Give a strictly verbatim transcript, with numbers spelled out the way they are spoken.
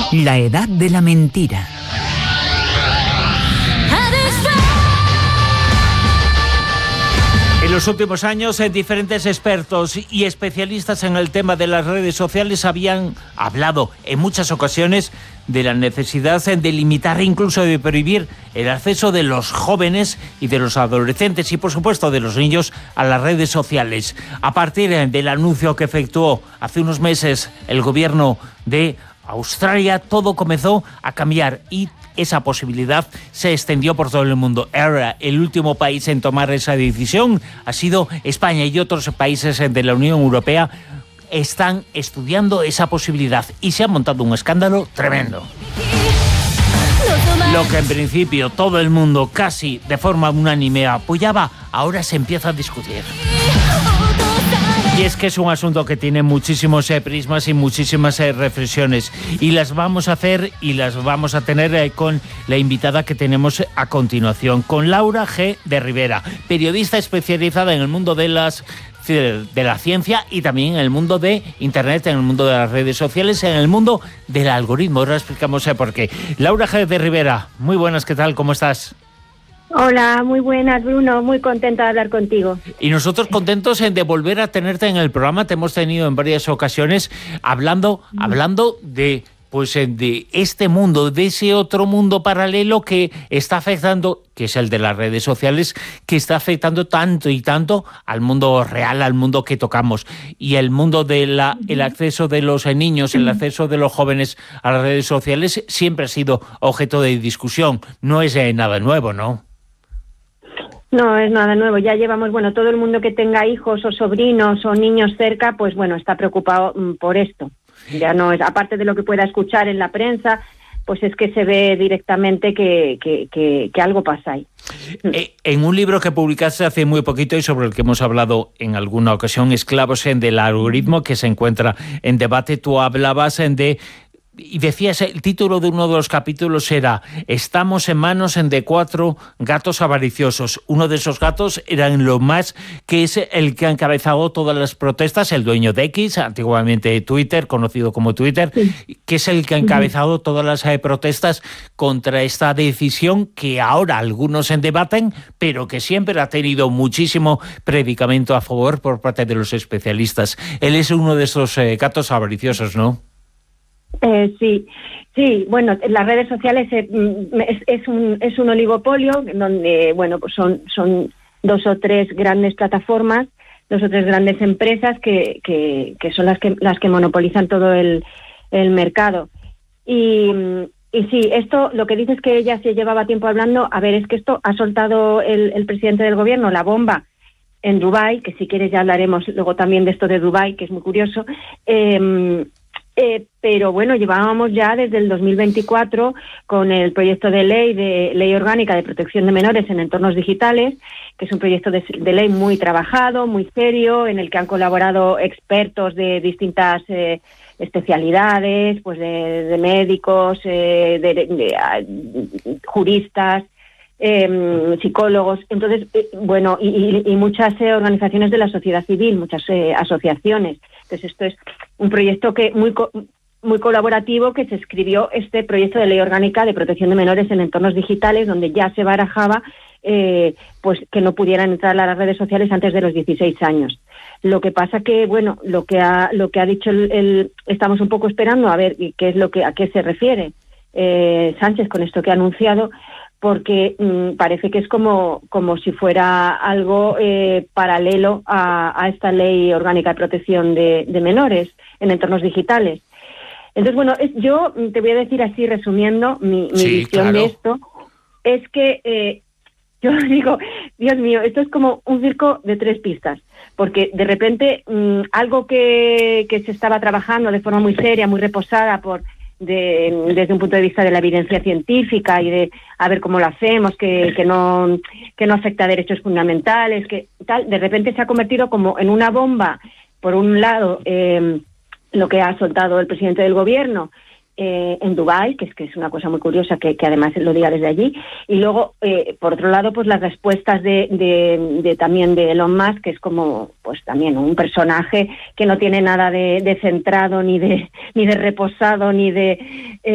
La edad de la mentira. En los últimos años, eh, diferentes expertos y especialistas en el tema de las redes sociales habían hablado en muchas ocasiones de la necesidad de limitar e incluso de prohibir el acceso de los jóvenes y de los adolescentes y, por supuesto, de los niños a las redes sociales. A partir del anuncio que efectuó hace unos meses el gobierno de Australia, todo comenzó a cambiar y esa posibilidad se extendió por todo el mundo. Ahora, el último país en tomar esa decisión ha sido España, y otros países de la Unión Europea están estudiando esa posibilidad y se ha montado un escándalo tremendo. Lo que en principio todo el mundo casi de forma unánime apoyaba, ahora se empieza a discutir. Y es que es un asunto que tiene muchísimos eh, prismas y muchísimas eh, reflexiones. Y las vamos a hacer y las vamos a tener eh, con la invitada que tenemos a continuación, con Laura G. de Rivera, periodista especializada en el mundo de las de la ciencia y también en el mundo de Internet, en el mundo de las redes sociales, en el mundo del algoritmo. Ahora explicamos eh, por qué. Laura G. de Rivera, muy buenas, ¿qué tal? ¿Cómo estás? Hola, muy buenas, Bruno, muy contenta de hablar contigo. Y nosotros contentos de volver a tenerte en el programa. Te hemos tenido en varias ocasiones hablando, hablando de, pues, de este mundo, de ese otro mundo paralelo que está afectando, que es el de las redes sociales, que está afectando tanto y tanto al mundo real, al mundo que tocamos. Y el mundo del acceso de los niños, el acceso de los jóvenes a las redes sociales siempre ha sido objeto de discusión. No es eh, nada nuevo, ¿no? No es nada nuevo, ya llevamos, bueno, todo el mundo que tenga hijos o sobrinos o niños cerca, pues bueno, está preocupado mm, por esto. Ya no es, aparte de lo que pueda escuchar en la prensa, pues es que se ve directamente que, que, que, que algo pasa ahí. Eh, en un libro que publicaste hace muy poquito y sobre el que hemos hablado en alguna ocasión, Esclavos en del algoritmo, que se encuentra en debate, tú hablabas en de... Y decías, el título de uno de los capítulos era «Estamos en manos de cuatro gatos avariciosos». Uno de esos gatos era Elon Musk, que es el que ha encabezado todas las protestas, el dueño de X, antiguamente Twitter, conocido como Twitter, sí, que es el que ha encabezado todas las eh, protestas contra esta decisión que ahora algunos en debaten, pero que siempre ha tenido muchísimo predicamento a favor por parte de los especialistas. Él es uno de esos eh, gatos avariciosos, ¿no? Eh, sí, sí, bueno, las redes sociales eh, es, es, un, es un oligopolio donde, bueno, pues son, son dos o tres grandes plataformas, dos o tres grandes empresas que, que, que son las que, las que monopolizan todo el, el mercado. Y, y sí, esto, lo que dices que ella se llevaba tiempo hablando, a ver, es que esto ha soltado el, el presidente del gobierno, la bomba, en Dubái, que si quieres ya hablaremos luego también de esto de Dubái, que es muy curioso. Eh, Eh, pero bueno, llevábamos ya desde el dos mil veinticuatro con el proyecto de ley de ley orgánica de protección de menores en entornos digitales, que es un proyecto de, de ley muy trabajado, muy serio, en el que han colaborado expertos de distintas eh, especialidades, pues de, de médicos, eh, de, de, de juristas, eh, psicólogos, entonces eh, bueno y, y, y muchas eh, organizaciones de la sociedad civil, muchas eh, asociaciones. Entonces esto es un proyecto que muy co- muy colaborativo que se escribió este proyecto de ley orgánica de protección de menores en entornos digitales, donde ya se barajaba eh, pues que no pudieran entrar a las redes sociales antes de los dieciséis años. Lo que pasa que bueno, lo que ha lo que ha dicho el, el estamos un poco esperando a ver qué es lo que a qué se refiere eh, Sánchez con esto que ha anunciado, porque mmm, parece que es como como si fuera algo eh, paralelo a, a esta ley orgánica de protección de, de menores en entornos digitales. Entonces, bueno, es, yo te voy a decir así, resumiendo mi, mi sí, visión claro. de esto, es que eh, yo digo, Dios mío, esto es como un circo de tres pistas, porque de repente mmm, algo que, que se estaba trabajando de forma muy seria, muy reposada por De, desde un punto de vista de la evidencia científica y de a ver cómo lo hacemos, que, que no que no afecta a derechos fundamentales, que tal, de repente se ha convertido como en una bomba. Por un lado, eh, lo que ha soltado el presidente del gobierno eh, en Dubái, que es que es una cosa muy curiosa que, que además lo diga desde allí, y luego eh, por otro lado pues las respuestas de, de, de también de Elon Musk, que es como pues también un personaje que no tiene nada de, de centrado ni de ni de reposado ni de eh,